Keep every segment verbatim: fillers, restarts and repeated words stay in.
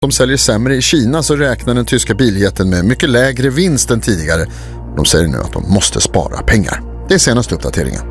De säljer sämre i Kina, så räknar den tyska biljätten med mycket lägre vinst än tidigare. De säger nu att de måste spara pengar. Det är senaste uppdateringen.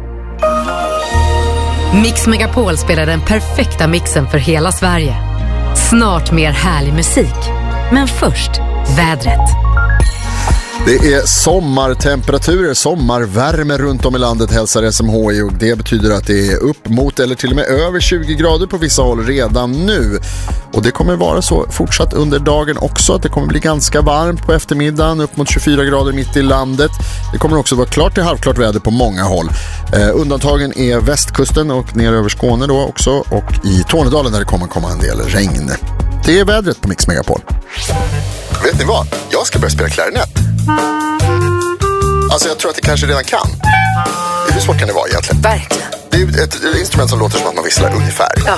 Mix Megapol spelar den perfekta mixen för hela Sverige. Snart mer härlig musik. Men först, vädret. Det är sommartemperaturer, sommarvärme runt om i landet, hälsar S M H I, och det betyder att det är upp mot eller till och med över tjugo grader på vissa håll redan nu. Och det kommer vara så fortsatt under dagen också, att det kommer bli ganska varmt på eftermiddagen, upp mot tjugofyra grader mitt i landet. Det kommer också vara klart till halvklart väder på många håll. Eh, undantagen är västkusten och ner över Skåne då också, och i Tornedalen där det kommer komma en del regn. Det är vädret på Mix Megapol. Vet ni vad? Jag ska börja spela klarinett. Alltså jag tror att det kanske redan kan. Hur svårt kan det vara egentligen? Verkligen. Det är ju ett instrument som låter som att man visslar ungefär. Ja.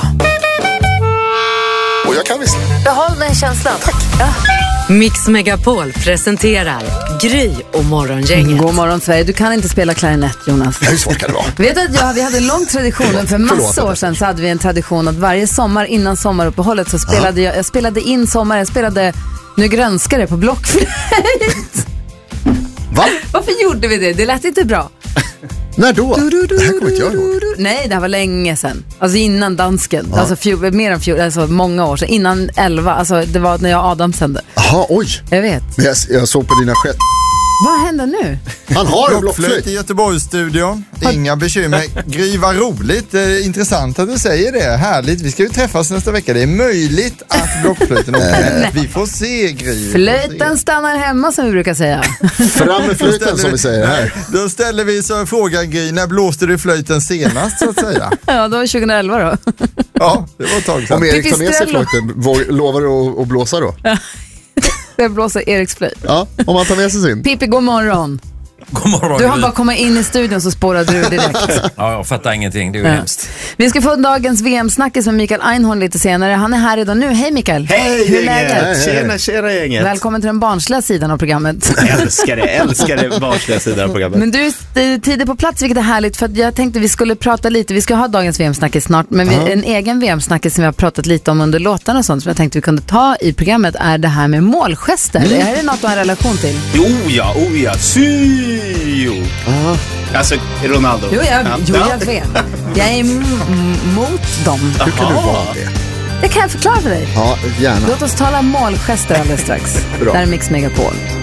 Och jag kan vissla. Behåll den känslan. Tack. Ja. Mix Megapol presenterar Gry och Morgongänget. God morgon Sverige, du kan inte spela klarinett, Jonas. Hur svårt kan det vara? Vet du att ja, vi hade en lång tradition, för massa år sedan så hade vi en tradition att varje sommar innan sommaruppehållet så spelade jag, jag spelade in sommar, jag spelade Nu grönskar det på blockflöjt. Va? Varför gjorde vi det? Det lät inte bra. När då? Det här kommer inte jag ihåg. Nej, det här var länge sedan. Alltså innan dansken. Ja. Alltså fjol, mer än fjol, alltså många år sedan. Innan elva, alltså det var när jag och Adam sände. Jaha, oj. Jag vet. Men jag, jag såg på dina skett. Vad händer nu? Han har en blockflöjt i Göteborgsstudion. Inga bekymmer. Gry, vad roligt. Eh, intressant att du säger det. Härligt. Vi ska ju träffas nästa vecka. Det är möjligt att blockflöjten åker. Vi får se, Gry. Flöjten stannar hemma, som vi brukar säga. Fram med flöjten, som vi säger här. Då ställer vi så frågan, Gry. När blåste du flöjten senast, så att säga? Ja, det var tjugoelva då. Ja, det var ett tag sedan. Om Erik tar med sig flöjten, lovar du att blåsa då? Jag blåser Eriks flöjt. Ja, om man tar med sig sin. Pippi, god morgon. God morgon. Du har bara kommit in i studion så spårade du direkt. Ja, jag fattar ingenting, det är ju ja. hemskt. Vi ska få dagens V M-snackis med Mikael Einhorn lite senare. Han är här redan nu. Hej Mikael. Hej Hur är läget? Tjena, tjena gänget. Välkommen till den barnsliga sidan av programmet. Jag älskar det, älskar det barnsliga sidan av programmet. Men du är tidigt på plats, vilket är härligt, för att jag tänkte vi skulle prata lite. Vi ska ha dagens V M-snackis snart, men vi, en egen V M-snackis som vi har pratat lite om under låtarna och sånt som jag tänkte vi kunde ta i programmet är det här med målgester. Mm. Är det något du har en relation till? Jo ja, oh ja, syjo. Aha. Alltså Ronaldo. Jo, jag, jo, jag vet. Jag är m- m- mot dem. Hur kan du vara det? Det kan jag förklara för dig. Ja, gärna. Låt oss tala målgester alldeles strax. Bra. Där är Mix Megapol.